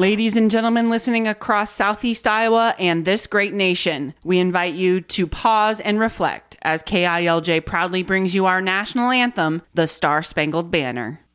Ladies and gentlemen listening across Southeast Iowa and this great nation, we invite you to pause and reflect as KILJ proudly brings you our national anthem, the Star Spangled Banner.